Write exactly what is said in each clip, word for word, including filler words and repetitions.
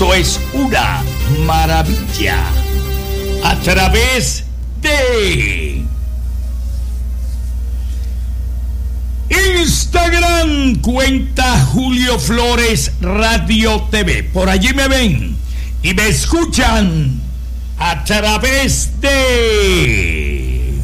Esto es una maravilla. A través de Instagram, cuenta Julio Flores Radio T V. Por allí me ven y me escuchan a través de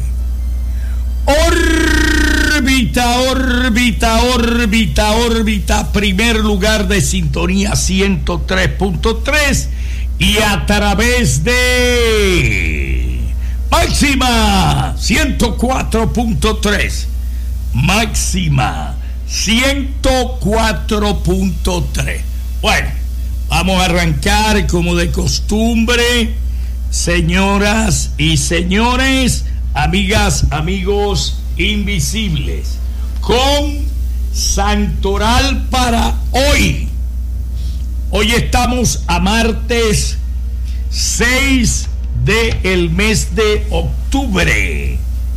órbita, órbita, órbita, órbita, primer lugar de sintonía ciento tres punto tres y a través de Máxima ciento cuatro punto tres. Máxima ciento cuatro punto tres. Bueno, vamos a arrancar como de costumbre, señoras y señores, amigas, amigos invisibles, con Santoral para hoy. Hoy estamos a martes seis del mes de octubre.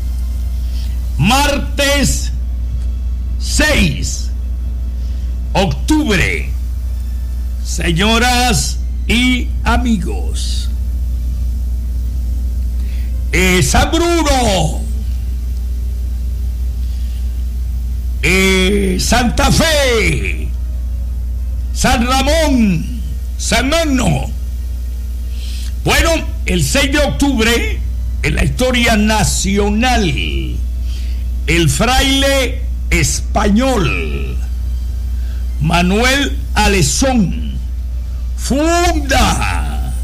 Martes seis octubre. Señoras y amigos, eh, San Bruno, eh, Santa Fe, San Ramón, San Magno. Bueno, el seis de octubre, en la historia nacional, el fraile español Manuel Alezón funda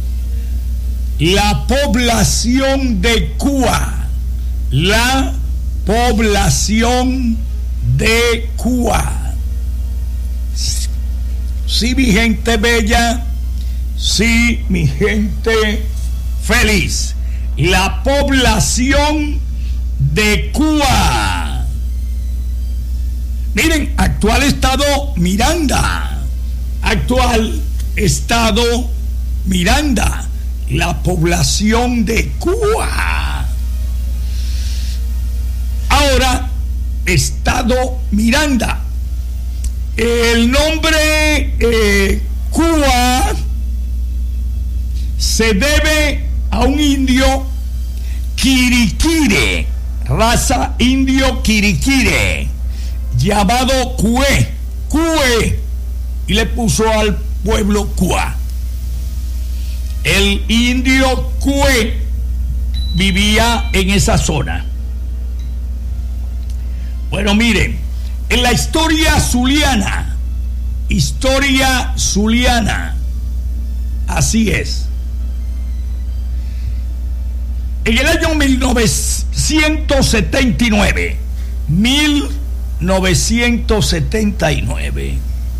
la población de Cúa, la población de Cúa. Sí, mi gente bella, sí, mi gente feliz, la población de Cúa. Miren, actual estado Miranda, actual estado Miranda, la población de Cúa. Ahora, estado Miranda. El nombre eh, Cúa se debe a un indio Quiriquire, raza indio Quiriquire, llamado Cue, Cue, y le puso al pueblo Cúa. El indio Cue vivía en esa zona. Bueno, miren, en la historia zuliana, historia zuliana, así es. En el año mil novecientos setenta y nueve, mil novecientos setenta y nueve,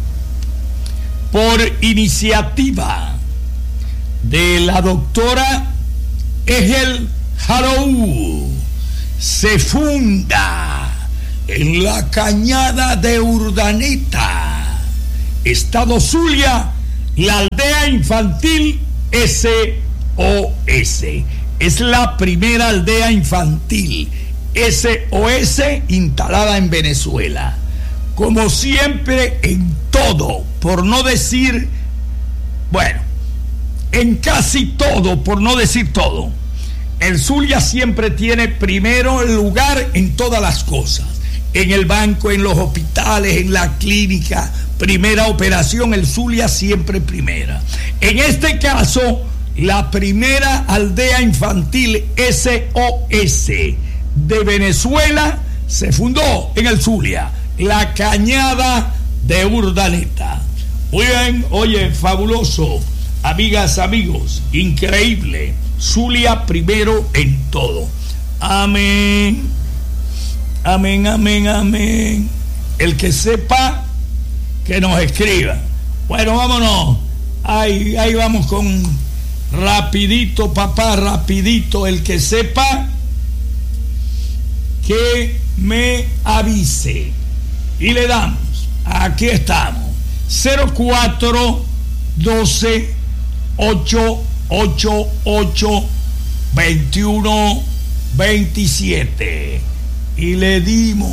por iniciativa de la doctora Egel Jarou, se funda en la Cañada de Urdaneta, Estado Zulia, la aldea infantil S O S. Es la primera aldea infantil S O S instalada en Venezuela. Como siempre en todo, por no decir, bueno, en casi todo, por no decir todo, el Zulia siempre tiene primero el lugar en todas las cosas. En el banco, en los hospitales, en la clínica, primera operación, el Zulia siempre primera. En este caso, la primera aldea infantil S O S de Venezuela se fundó en el Zulia, la Cañada de Urdaneta. Muy bien, oye, fabuloso, amigas, amigos, increíble. Zulia primero en todo. Amén, amén, amén, amén. El que sepa, que nos escriba. Bueno, vámonos. Ahí, ahí vamos con rapidito, papá, rapidito. El que sepa, que me avise. Y le damos, aquí estamos, cero cuatro doce ocho ocho ocho veintiuno veintisiete. Y le dimos.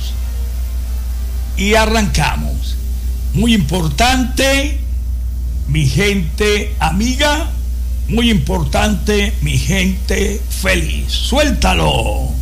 Y arrancamos. Muy importante, mi gente amiga, muy importante, mi gente feliz. Suéltalo.